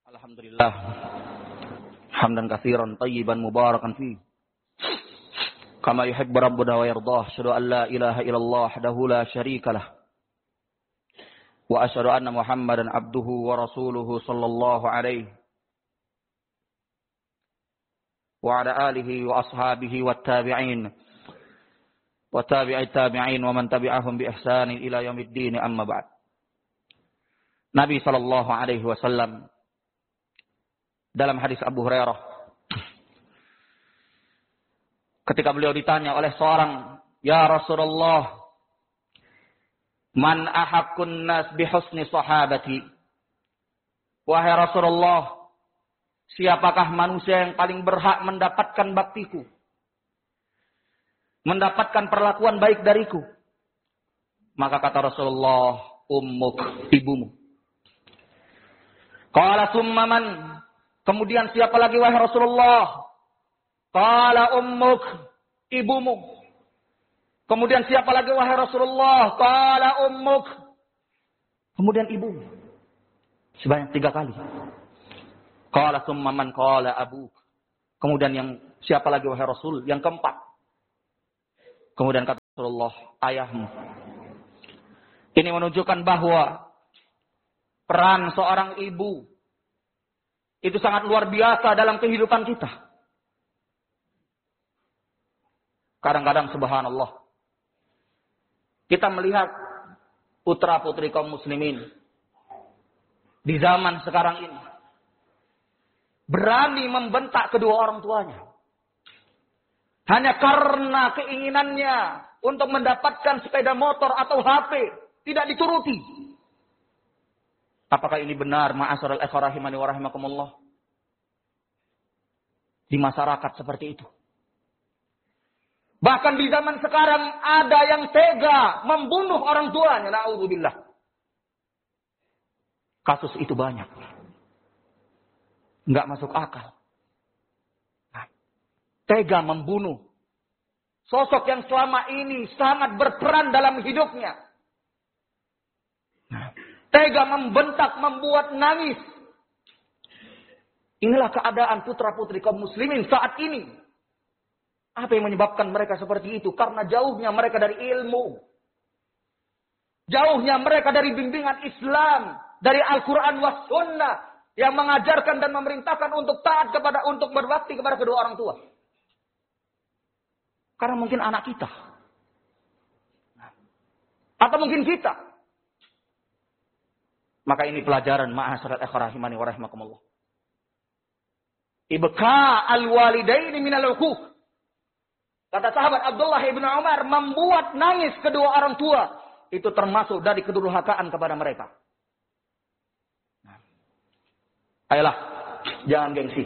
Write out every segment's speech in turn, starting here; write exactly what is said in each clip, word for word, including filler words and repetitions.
Alhamdulillah hamdan katsiran tayyiban mubarakan fi kama yuhibbu rabbuna wa yardah. Asyhadu an la ilaha illallah wahdahu la syarikalah wa asyhadu anna Muhammadan abduhu wa rasuluhu sallallahu alaihi wa ala alihi wa ashabihi wat tabi'in wa tabi'it tabi'in wa man tabi'ahum bi ihsanin ila yaumiddin, amma ba'd. Nabi sallallahu alaihi wasallam dalam hadis Abu Hurairah, ketika beliau ditanya oleh seorang, "Ya Rasulullah, man ahaqqun nas bihusni sahabati?" Wahai Rasulullah, siapakah manusia yang paling berhak mendapatkan baktiku, mendapatkan perlakuan baik dariku? Maka kata Rasulullah, ummuk, ibumu. Qala summa man? Kemudian siapa lagi wahai Rasulullah? Qala ummuk, ibumu. Kemudian siapa lagi wahai Rasulullah? Qala ummuk. Kemudian ibumu. Sebanyak tiga kali. Qala summa man? Qala abuk. Kemudian yang siapa lagi wahai Rasul? Yang keempat. Kemudian kata Rasulullah, ayahmu. Ini menunjukkan bahwa peran seorang ibu itu sangat luar biasa dalam kehidupan kita. Kadang-kadang subhanallah, kita melihat putra-putri kaum muslimin di zaman sekarang ini berani membentak kedua orang tuanya hanya karena keinginannya untuk mendapatkan sepeda motor atau H P tidak dituruti. Apakah ini benar, ma'asyaral ikhwah rahimani wa rahimakumullah? Di masyarakat seperti itu. Bahkan di zaman sekarang ada yang tega membunuh orang tuanya, na'udzubillah. Kasus itu banyak. Enggak masuk akal. Nah, tega membunuh sosok yang selama ini sangat berperan dalam hidupnya. Nah, tega membentak, membuat nangis. Inilah keadaan putra-putri kaum muslimin saat ini. Apa yang menyebabkan mereka seperti itu? Karena jauhnya mereka dari ilmu. Jauhnya mereka dari bimbingan Islam. Dari Al-Quran was sunnah. Yang mengajarkan dan memerintahkan untuk taat kepada, untuk berbakti kepada kedua orang tua. Karena mungkin anak kita. Atau mungkin kita. Maka ini pelajaran ma'asyaral ikhwah rahimani wa rahimakumullah. Ibqa al-walidaini minal uquq. Kata sahabat Abdullah ibn Umar, membuat nangis kedua orang tua itu termasuk dari kedurhakaan kepada mereka. Ayolah, jangan gengsi.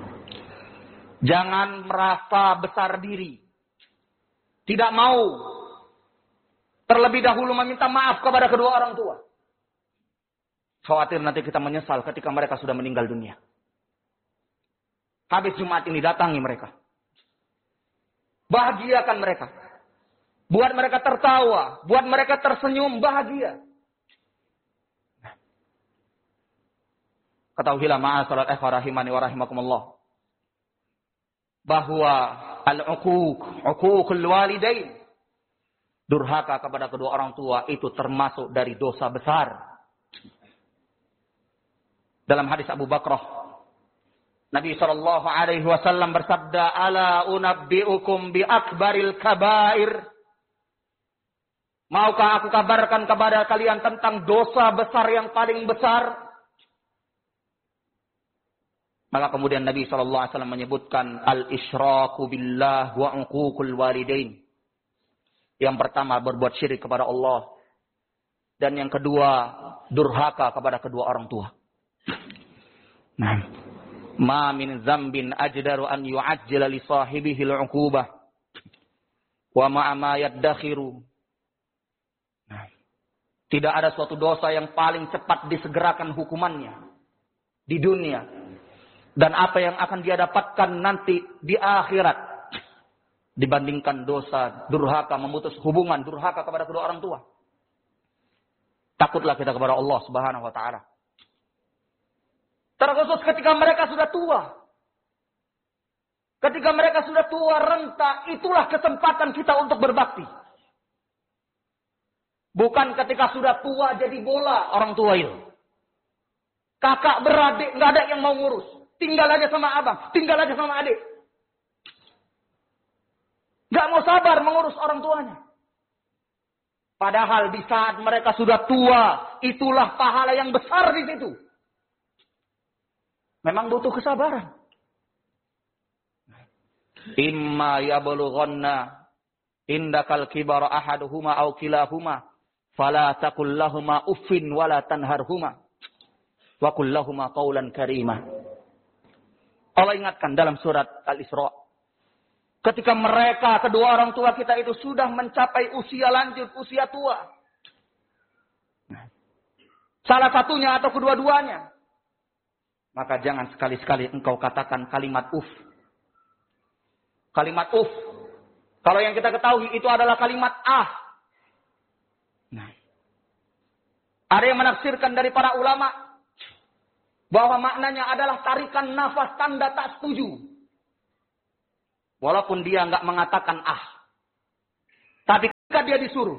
Jangan merasa besar diri. Tidak mau terlebih dahulu meminta maaf kepada kedua orang tua. Khawatir nanti kita menyesal ketika mereka sudah meninggal dunia. Habis Jumat ini datangi mereka. Bahagiakan mereka. Buat mereka tertawa. Buat mereka tersenyum bahagia. Ketahuilah ma'asyaral ikhwah rahimani wa rahimakumullah. Bahwa al-uquq, uququl walidain. Durhaka kepada kedua orang tua itu termasuk dari dosa besar. Dalam hadis Abu Bakrah, Nabi sallallahu alaihi wasallam bersabda, "Ala unabbiukum bi akbaril kabair." Maukah aku kabarkan kepada kalian tentang dosa besar yang paling besar? Maka kemudian Nabi sallallahu alaihi wasallam menyebutkan al-isyraku billah wa uququl walidain. Yang pertama, berbuat syirik kepada Allah. Dan yang kedua, durhaka kepada kedua orang tua. Nah, ma min dzambin ajdaru an yu'ajjila li sahibihi al-'uqubah wa ma ma yaddakhiru. Nah, tidak ada suatu dosa yang paling cepat disegerakan hukumannya di dunia dan apa yang akan dia dapatkan nanti di akhirat dibandingkan dosa durhaka, memutus hubungan durhaka kepada kedua orang tua. Takutlah kita kepada Allah Subhanahu wa taala. Terkhusus ketika mereka sudah tua. Ketika mereka sudah tua renta, itulah kesempatan kita untuk berbakti. Bukan ketika sudah tua jadi bola orang tua itu. Kakak beradik nggak ada yang mau ngurus. Tinggal aja sama abang, tinggal aja sama adik. Nggak mau sabar mengurus orang tuanya. Padahal di saat mereka sudah tua, itulah pahala yang besar di situ. Memang butuh kesabaran. Imma yablughanna indakal kibara ahaduhuma aw kilahuma fala taqul lahumā uffin wala tanharhuma wa qul lahumā qawlan karīmah. Allah ingatkan dalam surat Al-Isra, ketika mereka kedua orang tua kita itu sudah mencapai usia lanjut, usia tua. Salah satunya atau kedua-duanya. Maka jangan sekali-sekali engkau katakan kalimat uf. Kalimat uf. Kalau yang kita ketahui itu adalah kalimat ah. Nah. Ada yang menafsirkan dari para ulama bahwa maknanya adalah tarikan nafas tanda tak setuju. Walaupun dia enggak mengatakan ah. Tapi ketika dia disuruh.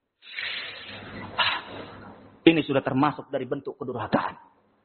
Ini sudah termasuk dari bentuk kedurhakaan.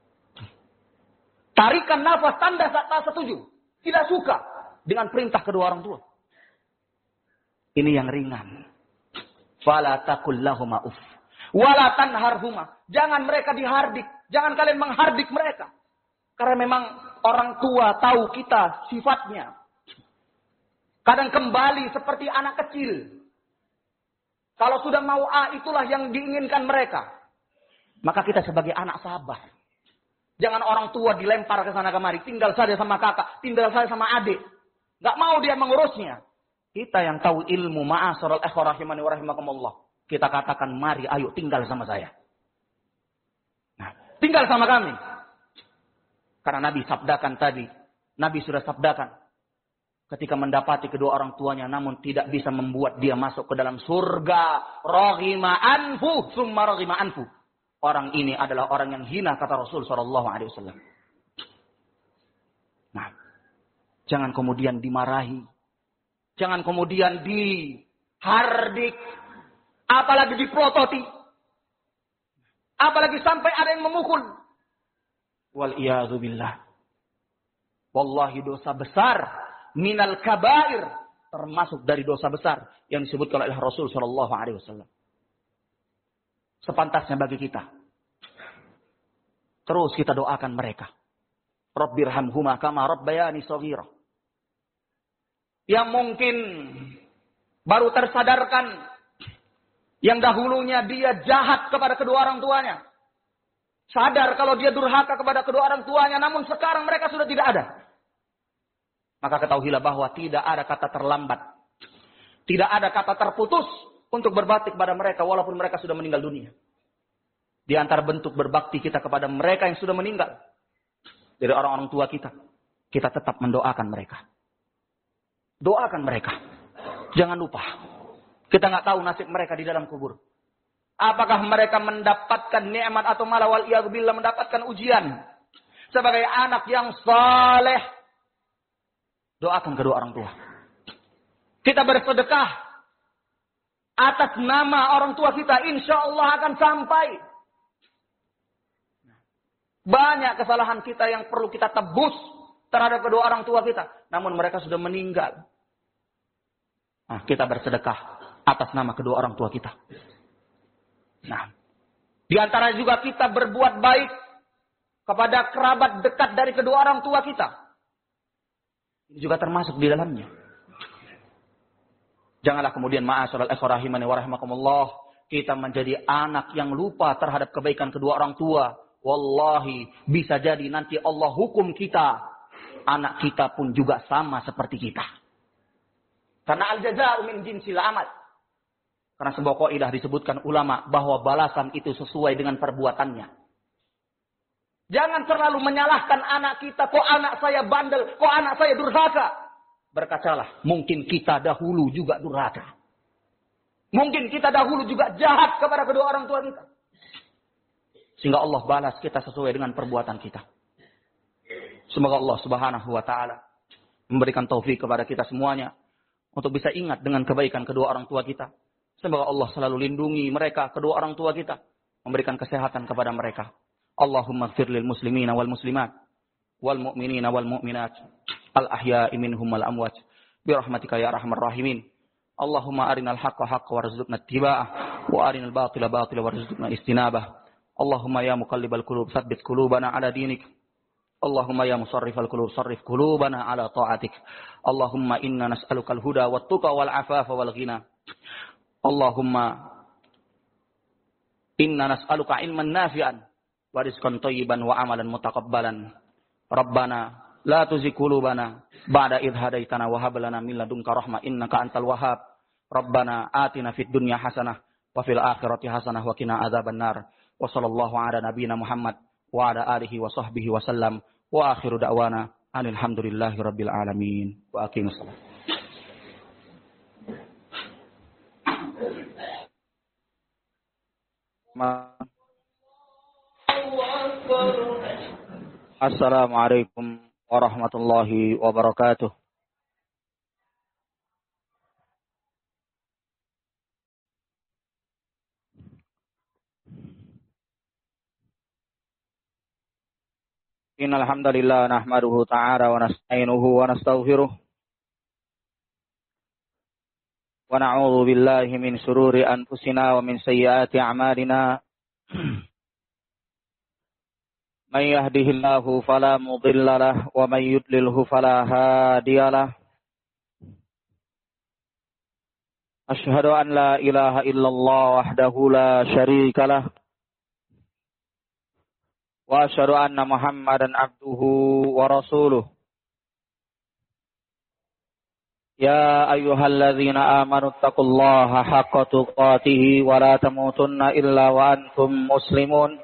Tarikan nafas tanda tak setuju. Tidak suka dengan perintah kedua orang tua. Ini yang ringan. Fala taqul lahumā uff. Wala tanharhuma. Jangan mereka dihardik. Jangan kalian menghardik mereka. Karena memang orang tua tahu kita sifatnya. Kadang kembali seperti anak kecil. Kalau sudah mau A, itulah yang diinginkan mereka. Maka kita sebagai anak sabar. Jangan orang tua dilempar ke sana kemari. Tinggal saja sama kakak. Tinggal saja sama adik. Gak mau dia mengurusnya. Kita yang tahu ilmu ma'asyiral ikhwah rahimani wa rahimakumullah. Kita katakan mari ayo tinggal sama saya. Nah, tinggal sama kami. Karena Nabi sabdakan tadi. Nabi sudah sabdakan. Ketika mendapati kedua orang tuanya namun tidak bisa membuat dia masuk ke dalam surga. Raghima anfu. Summa raghima anfu. Orang ini adalah orang yang hina kata Rasul sallallahu alaihi wasallam. Nah, jangan kemudian dimarahi. Jangan kemudian dihardik. Apalagi diprototi. Apalagi sampai ada yang memukul. Wal iyadzu billah. Wallahi dosa besar minal kabair, termasuk dari dosa besar yang disebutkan oleh Rasul sallallahu alaihi wasallam. Sepantasnya bagi kita. Terus kita doakan mereka. Rabbirhamhuma kama rabbayani shaghira. Yang mungkin baru tersadarkan yang dahulunya dia jahat kepada kedua orang tuanya. Sadar kalau dia durhaka kepada kedua orang tuanya, namun sekarang mereka sudah tidak ada. Maka ketahuilah bahwa tidak ada kata terlambat. Tidak ada kata terputus untuk berbakti kepada mereka walaupun mereka sudah meninggal dunia. Di antara bentuk berbakti kita kepada mereka yang sudah meninggal. Dari orang-orang tua kita. Kita tetap mendoakan mereka. Doakan mereka. Jangan lupa. Kita nggak tahu nasib mereka di dalam kubur. Apakah mereka mendapatkan nikmat atau malah wal iyadzubillah mendapatkan ujian. Sebagai anak yang saleh. Doakan kedua orang tua. Kita bersedekah. Atas nama orang tua kita. Insya Allah akan sampai. Banyak kesalahan kita yang perlu kita tebus terhadap kedua orang tua kita. Namun mereka sudah meninggal. Nah, kita bersedekah atas nama kedua orang tua kita. Nah, di antara juga kita berbuat baik kepada kerabat dekat dari kedua orang tua kita. Ini juga termasuk di dalamnya. Janganlah kemudian ma'asyiral ikhwah rahimani wa rahimakumullah, kita menjadi anak yang lupa terhadap kebaikan kedua orang tua. Wallahi, bisa jadi nanti Allah hukum kita. Anak kita pun juga sama seperti kita. Karena al-jazā'u min jinsil amal. Karena sebuah kaidah disebutkan ulama bahwa balasan itu sesuai dengan perbuatannya. Jangan terlalu menyalahkan anak kita. Kok anak saya bandel? Kok anak saya durhaka? Berkacalah. Mungkin kita dahulu juga durhaka. Mungkin kita dahulu juga jahat kepada kedua orang tua kita. Sehingga Allah balas kita sesuai dengan perbuatan kita. Semoga Allah Subhanahu wa taala memberikan taufik kepada kita semuanya untuk bisa ingat dengan kebaikan kedua orang tua kita. Semoga Allah selalu lindungi mereka, kedua orang tua kita, memberikan kesehatan kepada mereka. Allahumma ighfir lil muslimina wal muslimat wal mu'minina wal mu'minat al ahya'i minhum wal amwat bi rahmatika ya arhamar rahimin. Allahumma arinal haqqa haqqa warzuqna ittiba'ah wa arinal batila batila warzuqna istinabah. Allahumma ya muqallibal qulub tsabbit qulubana ala dinik. Allahumma ya musarrifal qulub sarrif qulubana ala ta'atik. Allahumma inna nas'alukal huda wat tuqa wal afafa wal ghina. Allahumma inna nas'aluka ilman nafi'an wa rizqan thayyiban wa amalan mutaqabbalan. Rabbana la tuzigh qulubana ba'da idh hadaitana wa hab lana min ladunka rahmah innaka antal wahhab. Rabbana atina fid dunya hasanah wa fil akhirati hasanah wa qina adzabannar. Wa sallallahu ala nabiyyina Muhammad wa ala alihi wa sahbihi wa sallam wa akhiru da'wana alhamdulillahi rabbil alamin wa aqimus salat. Assalamualaikum warahmatullahi wabarakatuh. Innal hamdalillah nahmaduhu ta'ala wa nasta'inuhu wa nastaghfiruh wa na'udzu billahi min shururi anfusina wa min sayyiati a'malina. Man yahdihillahu fala mudilla lahu wa man yudlilhu fala hadiya lahu. Asyhadu an la ilaha illallah wahdahu la syarika lahu wa asyhadu anna Muhammadan abduhu wa rasuluh. Ya ayyuhalladzina amanu taqullaha haqqa tuqatih wa la tamutunna illa wa antum muslimun.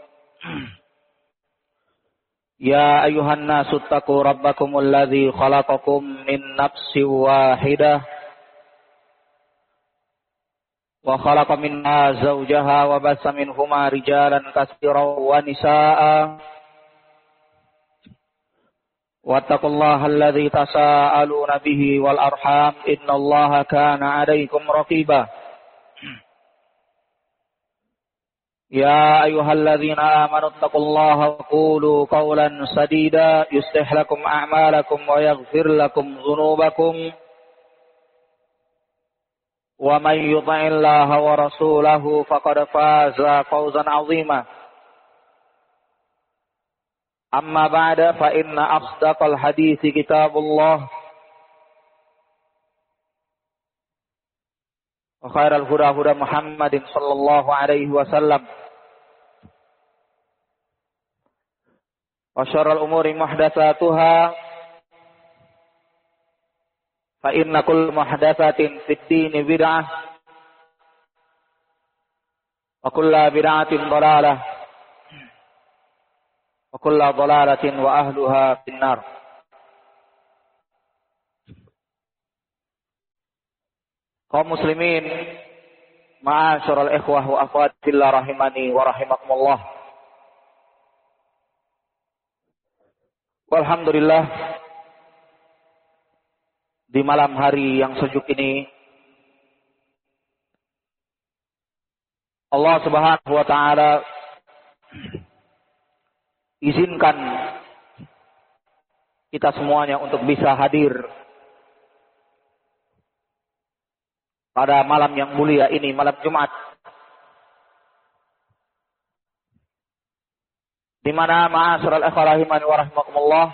Ya ayyuhan nasu taqu rabbakumul ladzi khalaqakum min nafsin wahidah wa khalaqa minha zawjaha wa bassa minhuma rijalan katsiran wa nisaa'a. Wattaqullaha alladzi tasaaluna bihi wal arham innallaha kana 'alaikum raqiba. Ya ayyuhalladzina amanu taqullaha wa qulu qawlan sadida yuslih lakum a'malakum wa yaghfir lakum dzunubakum. Wa man yuti'illaha wa rasulahu faqad faza fawzan 'azima. Amma ba'da fa inna asdaqal hadithi kitabullah wa khairal huda huda Muhammadin sallallahu alaihi wasallam wa syarral umuri muhdatsatuha fa inna kull muhdatsatin fid dini bid'ah wa kullu bid'atin dhalalah wa kullu dhalalatin wa ahluha finnar. Kaum muslimin, ma'asyiral ikhwah wa akhwat fillah rahimani wa rahimakumullah. Walhamdulillah, di malam hari yang sejuk ini Allah Subhanahu wa taala izinkan kita semuanya untuk bisa hadir pada malam yang mulia ini, malam Jumat, di mana ma'asyiral ikhwah rahimani wa rahimakumullah,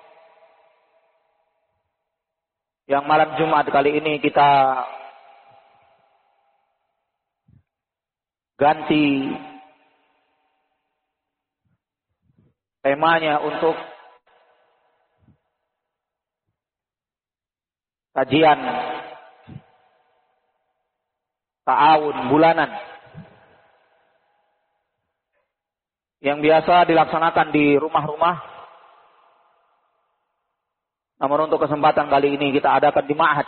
yang malam Jumat kali ini kita ganti temanya untuk kajian ta'awun bulanan yang biasa dilaksanakan di rumah-rumah. Namun untuk kesempatan kali ini kita adakan di ma'had.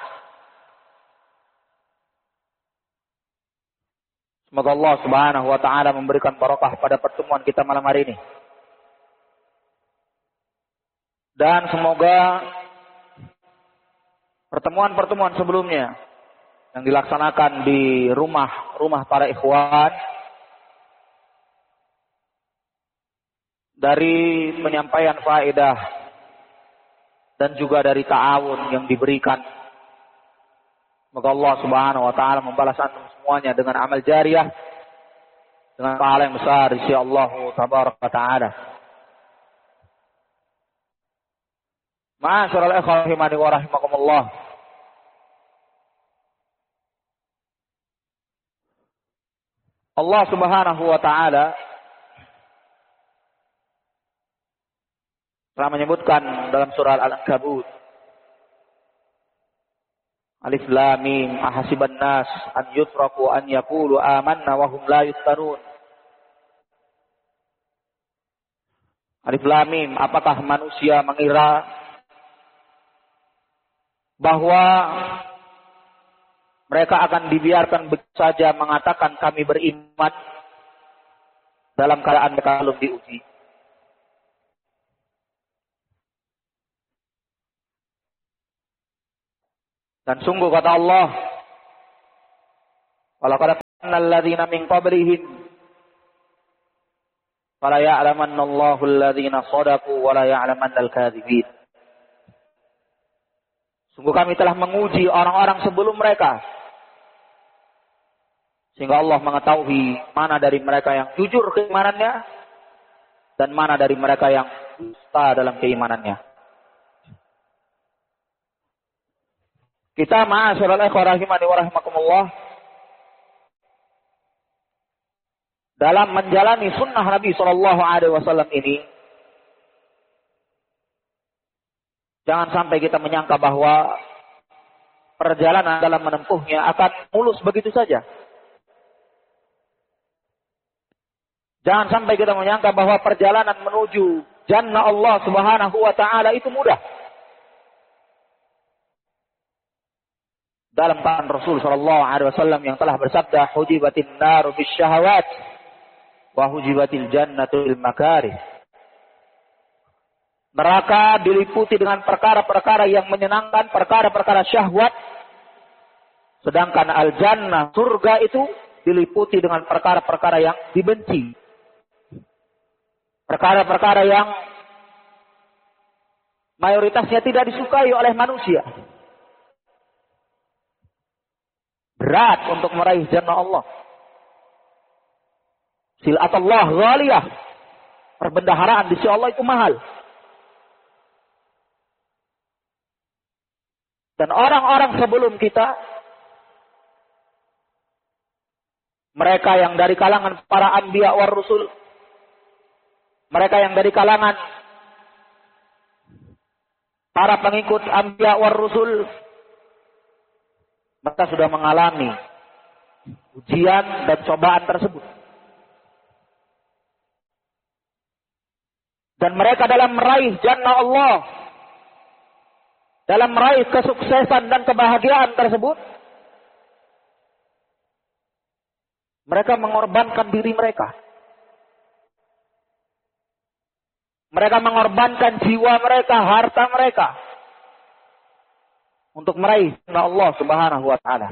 Semoga Allah Subhanahu wa taala memberikan barakah pada pertemuan kita malam hari ini. Dan semoga pertemuan-pertemuan sebelumnya yang dilaksanakan di rumah-rumah para ikhwan dari penyampaian faedah dan juga dari ta'awun yang diberikan, semoga Allah Subhanahu wa taala membalas antum semuanya dengan amal jariah dengan pahala yang besar insya Allah tabaraka wa taala. Ma'asyiral ikhwah rahimani wa rahimakumullah. Allah Subhanahu wa taala telah menyebutkan dalam surah Al-Ankabut, Alif Lam Mim, ahasiban nas an yutraku an yaqulu amanna wa hum la yuftanun. Alif Lam Mim, apakah manusia mengira bahwa mereka akan dibiarkan begitu saja mengatakan kami beriman dalam keadaan mereka belum diuji. Dan sungguh kata Allah, walaqad fatanna alladziina min qablihim fala ya'lamanna Allahu alladziina shadaqu wa la ya'lamanna al-kadzibin. Sungguh kami telah menguji orang-orang sebelum mereka, sehingga Allah mengetahui mana dari mereka yang jujur keimanannya dan mana dari mereka yang dusta dalam keimanannya. Kita ma'asyiral ikhwah rahimani wa rahimakumullah, dalam menjalani sunnah Nabi sallallahu alaihi wasallam ini, jangan sampai kita menyangka bahwa perjalanan dalam menempuhnya akan mulus begitu saja. Jangan sampai kita menyangka bahwa perjalanan menuju jannah Allah Subhanahu wa taala itu mudah. Dalam keadaan Rasul sallallahu alaihi wasallam yang telah bersabda, hujibatin naru bisyahawat wa hujibatil jannatu bil makarih. Neraka diliputi dengan perkara-perkara yang menyenangkan, perkara-perkara syahwat. Sedangkan al-jannah, surga itu diliputi dengan perkara-perkara yang dibenci. Perkara-perkara yang mayoritasnya tidak disukai oleh manusia. Berat untuk meraih jannah Allah. Silatullah ghaliyah. Perbendaharaan di sisi Allah itu mahal. Dan orang-orang sebelum kita, mereka yang dari kalangan para anbiya war rusul, mereka yang dari kalangan para pengikut anbiya war rusul, mereka sudah mengalami ujian dan cobaan tersebut. Dan mereka dalam meraih jannah Allah, dalam meraih kesuksesan dan kebahagiaan tersebut, mereka mengorbankan diri mereka. Mereka mengorbankan jiwa mereka, harta mereka, untuk meraih jannah Allah Subhanahu wa taala.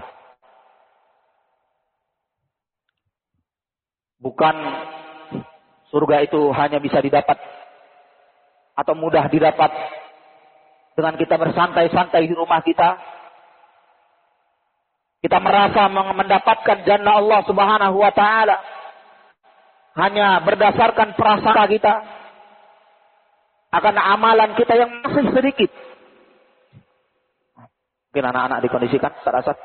Bukan surga itu hanya bisa didapat atau mudah didapat dengan kita bersantai-santai di rumah kita. Kita merasa mendapatkan jannah Allah Subhanahu wa taala hanya berdasarkan prasangka kita akan amalan kita yang masih sedikit. Mungkin anak-anak dikondisikan, saya rasa